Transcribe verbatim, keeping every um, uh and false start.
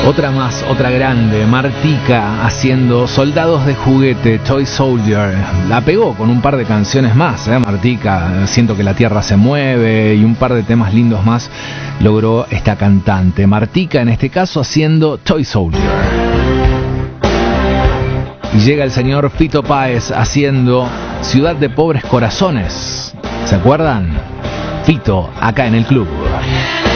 Otra más, otra grande, Martika haciendo Soldados de Juguete, Toy Soldier. La pegó con un par de canciones más, ¿eh? Martika, Siento que la Tierra se mueve y un par de temas lindos más logró esta cantante. Martika en este caso haciendo Toy Soldier. Y llega el señor Fito Páez haciendo Ciudad de Pobres Corazones. ¿Se acuerdan? Fito, acá en el club.